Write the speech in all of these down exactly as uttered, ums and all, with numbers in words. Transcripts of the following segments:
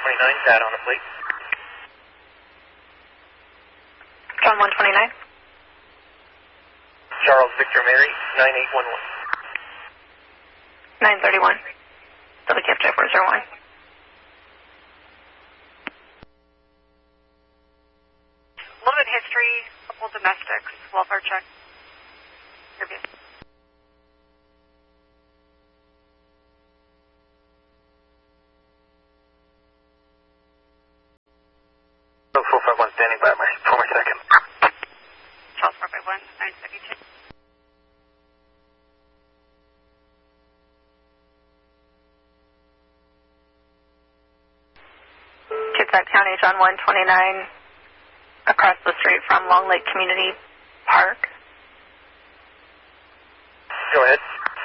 twenty-nine, data on the plate. John one twenty-nine. Charles Victor Mary, nine eight one one. nine thirty-one. W K F J four zero one. A little bit history, a couple domestics, welfare check. Interview. four five one standing by my, for my second. Charles four five one, nine seventy-two. Kitsap County, John one twenty-nine, across the street from Long Lake Community Park. Go ahead.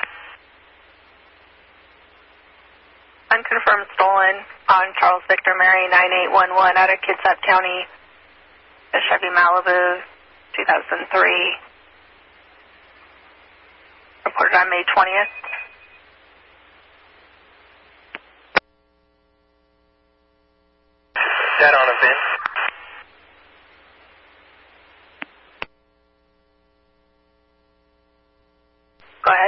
Unconfirmed stolen on Charles Victor Mary, nine eight one one, out of Kitsap County, a Chevy Malibu, two thousand three. Reported on May twentieth. Data on event. Go ahead.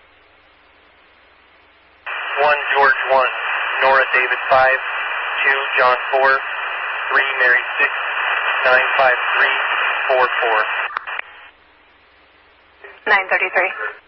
one George one, Nora David five, two John four, three Mary six, nine five three four four. nine thirty-three.